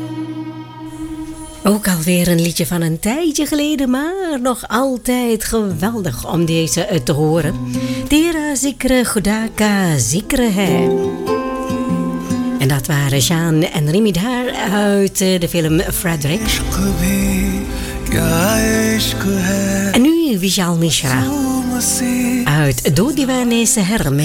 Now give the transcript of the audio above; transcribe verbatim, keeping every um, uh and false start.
Ook alweer een liedje van een tijdje geleden, maar nog altijd geweldig om deze te horen. Tera Zikre Khuda Ka Zikre Hai. En dat waren Jean en Remy daar uit de film Frederick. En nu Vishal Mishra uit Do Divane Seher.